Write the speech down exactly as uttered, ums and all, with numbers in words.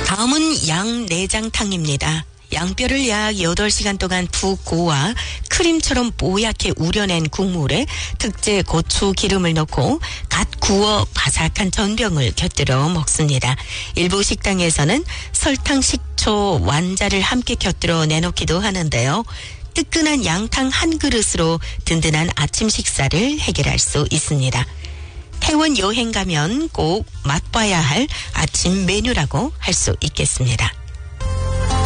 다음은 양내장탕입니다. 양뼈를 약 여덟 시간 동안 푹 고아 크림처럼 뽀얗게 우려낸 국물에 특제 고추 기름을 넣고 갓 구워 바삭한 전병을 곁들여 먹습니다. 일부 식당에서는 설탕, 식초, 완자를 함께 곁들여 내놓기도 하는데요. 뜨끈한 양탕 한 그릇으로 든든한 아침 식사를 해결할 수 있습니다. 태원 여행 가면 꼭 맛봐야 할 아침 메뉴라고 할 수 있겠습니다.